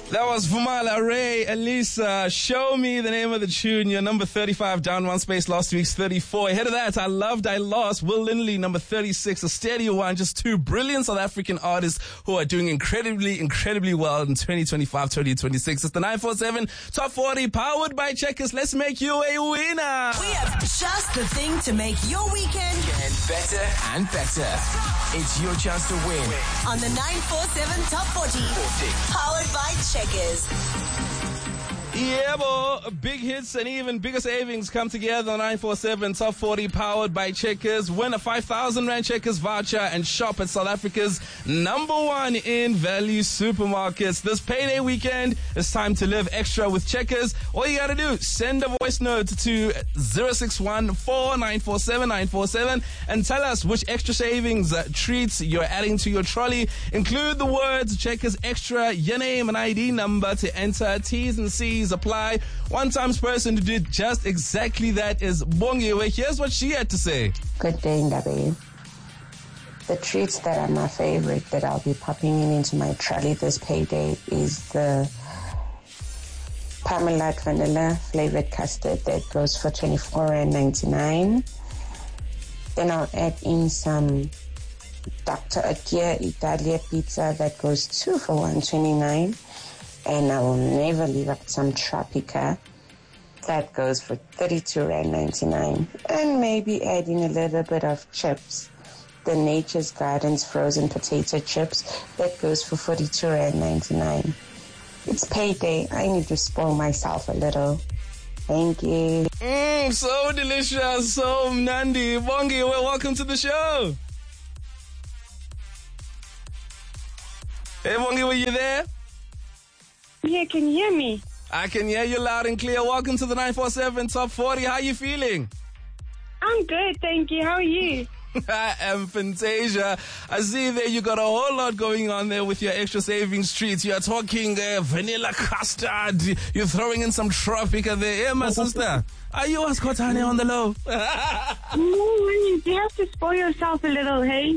That was Vumala, Ray, Elisa. Show me the name of the tune. You're number 35, down one space. Last week's 34. Ahead of that, I Loved, I Lost. Will Lindley, number 36. A steady one. Just two brilliant South African artists who are doing incredibly well in 2025, 2026. It's the 947 Top 40 powered by Checkers. Let's make you a winner. We have just the thing to make your weekend get better and better. It's your chance to win on the 947 Top 40. Powered by Checkers. Yeah, boy. Big hits and even bigger savings come together on 947 Top 40 powered by Checkers. Win a 5,000 Rand Checkers voucher and shop at South Africa's #1 in value supermarkets. This payday weekend, it's time to live extra with Checkers. All you gotta do, send a voice note to 0614947947 and tell us which extra savings treats you're adding to your trolley. Include the words Checkers Extra, your name and ID number to enter. T's and C's apply. One times person who did just exactly that is Bongiwe. Here's what she had to say. Good day, Ndabe. The treats that are my favorite that I'll be popping into my trolley this payday is the Parmalat vanilla flavored custard that goes for 24.99. Then I'll add in some Dr. Oetker Italia pizza that goes 2 for 129. And I will never leave up some Tropica that goes for 32.99. And maybe adding a little bit of chips, the Nature's Gardens frozen potato chips that goes for 42.99. It's payday. I need to spoil myself a little. Thank you. So delicious, so Nandi. Bongi, well, welcome to the show. Hey, Bongi, were you there? Yeah, can you hear me? I can hear you loud and clear. Welcome to the 947 Top 40. How are you feeling? I'm good, thank you. How are you? I am Fantasia. I see there you got a whole lot going on there with your extra savings treats. You're talking vanilla custard. You're throwing in some Tropica there. Hey, my sister. Are you Ascotane on the low? No, you have to spoil yourself a little, hey?